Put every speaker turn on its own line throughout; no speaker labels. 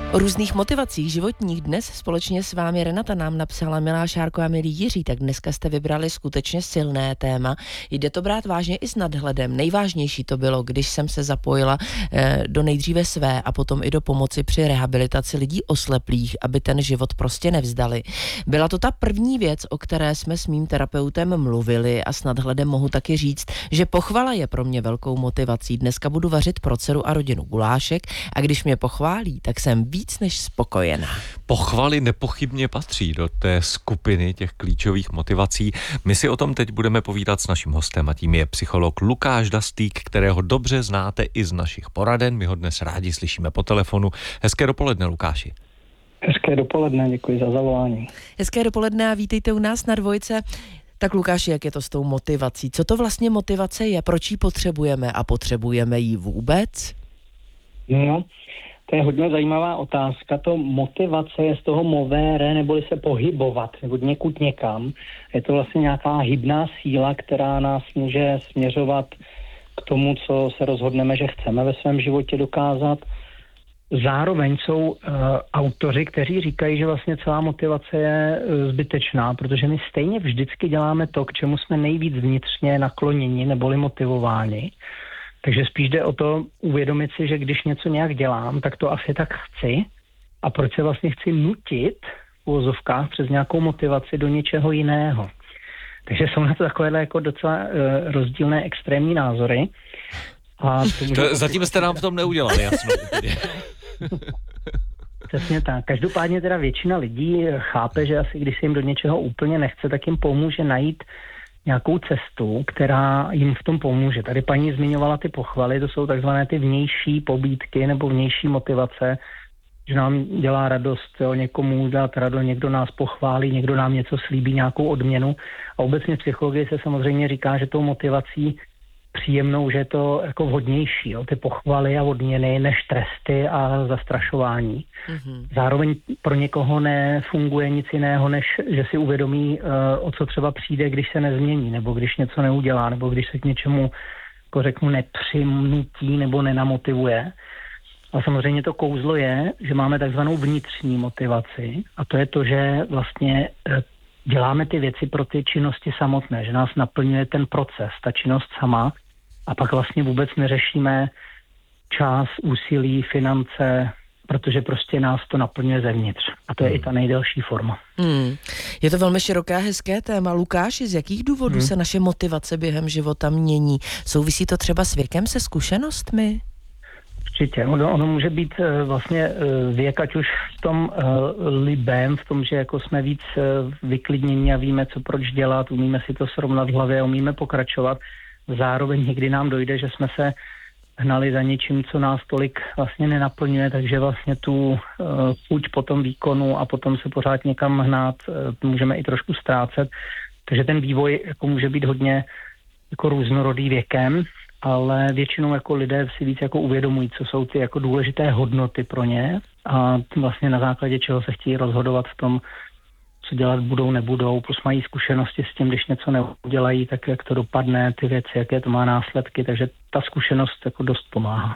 O různých motivacích životních dnes společně s vámi Renata nám napsala. Milá Šárko a milý Jiří, tak dneska jste vybrali skutečně silné téma. Jde to brát vážně i s nadhledem. Nejvážnější to bylo, když jsem se zapojila do nejdříve své a potom i do pomoci při rehabilitaci lidí osleplých, aby ten život prostě nevzdali. Byla to ta první věc, o které jsme s mým terapeutem mluvili a s nadhledem mohu taky říct, že pochvala je pro mě velkou motivací. Dneska budu vařit pro dceru a rodinu gulášek a když mě pochválí, tak jsem víc než spokojená.
Pochvaly nepochybně patří do té skupiny těch klíčových motivací. My si o tom teď budeme povídat s naším hostem a tím je psycholog Lukáš Dastlík, kterého dobře znáte i z našich poraden. My ho dnes rádi slyšíme po telefonu. Hezké dopoledne, Lukáši.
Hezké dopoledne, děkuji za zavolání.
Hezké dopoledne a vítejte u nás na Dvojce. Tak Lukáši, jak je to s tou motivací? Co to vlastně motivace je? Proč ji potřebujeme a potřebujeme ji vůbec?
No, to je hodně zajímavá otázka. To motivace je z toho movere, neboli se pohybovat, nebo někud někam. Je to vlastně nějaká hybná síla, která nás může směřovat k tomu, co se rozhodneme, že chceme ve svém životě dokázat. Zároveň jsou autoři, kteří říkají, že vlastně celá motivace je zbytečná, protože my stejně vždycky děláme to, k čemu jsme nejvíc vnitřně nakloněni neboli motivováni. Takže spíš jde o to uvědomit si, že když něco nějak dělám, tak to asi tak chci a proč se vlastně chci nutit v uvozovkách přes nějakou motivaci do něčeho jiného. Takže jsou na to takovéhle jako docela rozdílné extrémní názory. A
zatím jste nám v tom neudělali jasno.
Přesně tak. Každopádně teda většina lidí chápe, že asi když se jim do něčeho úplně nechce, tak jim pomůže najít nějakou cestu, která jim v tom pomůže. Tady paní zmiňovala ty pochvaly, to jsou takzvané ty vnější pobídky nebo vnější motivace, že nám dělá radost, jo, někomu dát radost, někdo nás pochválí, někdo nám něco slíbí, nějakou odměnu. A obecně v psychologii se samozřejmě říká, že tou motivací příjemnou, že je to jako vhodnější, jo, ty pochvaly a odměny, než tresty a zastrašování. Mm-hmm. Zároveň pro někoho nefunguje nic jiného, než že si uvědomí, o co třeba přijde, když se nezmění, nebo když něco neudělá, nebo když se k něčemu, jako řeknu, nepřimnutí nebo nenamotivuje. A samozřejmě to kouzlo je, že máme takzvanou vnitřní motivaci a to je to, že vlastně děláme ty věci pro ty činnosti samotné, že nás naplňuje ten proces, ta činnost sama a pak vlastně vůbec neřešíme čas, úsilí, finance, protože prostě nás to naplňuje zevnitř. A to je i ta nejdelší forma.
Je to velmi široké a hezké téma. Lukáši, z jakých důvodů se naše motivace během života mění? Souvisí to třeba s věkem, se zkušenostmi?
Určitě. Ono může být vlastně věk, ať už v tom libém, v tom, že jako jsme víc vyklidnění a víme, co proč dělat, umíme si to srovnat v hlavě a umíme pokračovat. Zároveň někdy nám dojde, že jsme se hnali za něčím, co nás tolik vlastně nenaplňuje, takže vlastně tu chuť po tom výkonu a potom se pořád někam hnát můžeme i trošku ztrácet. Takže ten vývoj jako může být hodně jako různorodý věkem, ale většinou jako lidé si víc jako uvědomují, co jsou ty jako důležité hodnoty pro ně a vlastně na základě čeho se chtějí rozhodovat v tom, co dělat budou, nebudou, plus mají zkušenosti s tím, když něco neudělají, tak jak to dopadne, ty věci, jaké to má následky, takže ta zkušenost jako dost pomáhá.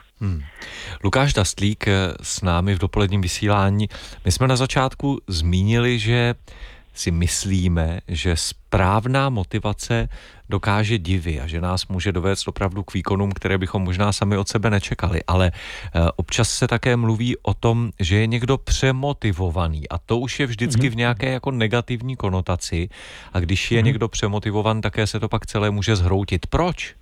Lukáš Dastlík s námi v dopoledním vysílání. My jsme na začátku zmínili, že si myslíme, že správná motivace dokáže divy a že nás může dovést opravdu k výkonům, které bychom možná sami od sebe nečekali, ale občas se také mluví o tom, že je někdo přemotivovaný a to už je vždycky v nějaké jako negativní konotaci a když je někdo přemotivovan, také se to pak celé může zhroutit. Proč?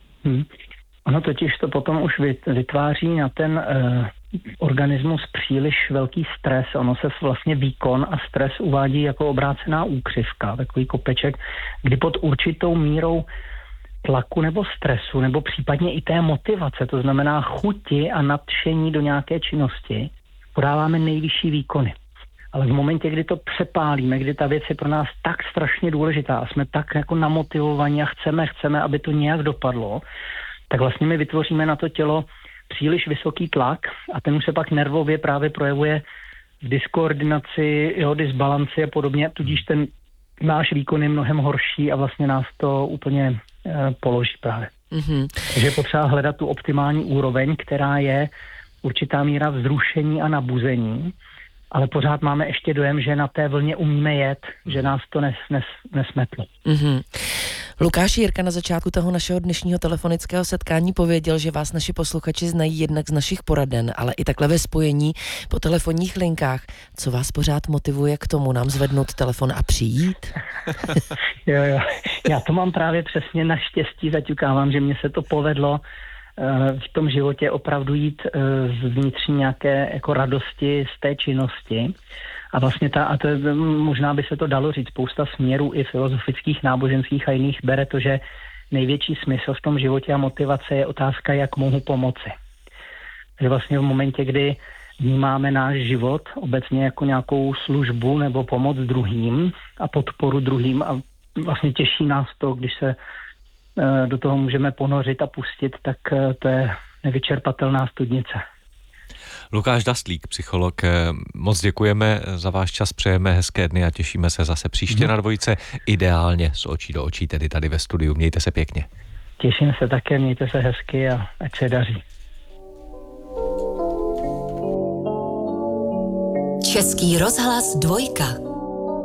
Ono totiž to potom už vytváří na ten organismus příliš velký stres. Ono se vlastně výkon a stres uvádí jako obrácená úkřivka, takový kopeček, kdy pod určitou mírou tlaku nebo stresu, nebo případně i té motivace, to znamená chuti a nadšení do nějaké činnosti, podáváme nejvyšší výkony. Ale v momentě, kdy to přepálíme, kdy ta věc je pro nás tak strašně důležitá a jsme tak jako namotivovaní a chceme, aby to nějak dopadlo, tak vlastně my vytvoříme na to tělo příliš vysoký tlak a ten už se pak nervově právě projevuje v diskoordinaci, disbalanci a podobně, tudíž ten náš výkon je mnohem horší a vlastně nás to úplně položí právě. Takže je potřeba hledat tu optimální úroveň, která je určitá míra vzrušení a nabuzení, ale pořád máme ještě dojem, že na té vlně umíme jet, že nás to nesmetlo.
Mm-hmm. Lukáš Jirka na začátku toho našeho dnešního telefonického setkání pověděl, že vás naši posluchači znají jednak z našich poraden, ale i takhle ve spojení po telefonních linkách. Co vás pořád motivuje k tomu nám zvednout telefon a přijít?
Jo. Já to mám právě přesně naštěstí, zaťukávám, že mně se to povedlo v tom životě opravdu jít z vnitřní nějaké jako radosti z té činnosti. A vlastně možná by se to dalo říct, spousta směrů i filozofických, náboženských a jiných bere to, že největší smysl v tom životě a motivace je otázka, jak mohu pomoci. Takže vlastně v momentě, kdy vnímáme náš život obecně jako nějakou službu nebo pomoc druhým a podporu druhým a vlastně těší nás to, když se do toho můžeme ponořit a pustit, tak to je nevyčerpatelná studnice.
Lukáš Dastlík, psycholog, moc děkujeme za váš čas, přejeme hezké dny a těšíme se zase příště na Dvojce, ideálně z očí do očí, tedy tady ve studiu. Mějte se pěkně.
Těším se také, mějte se hezky a ať se daří.
Český rozhlas Dvojka.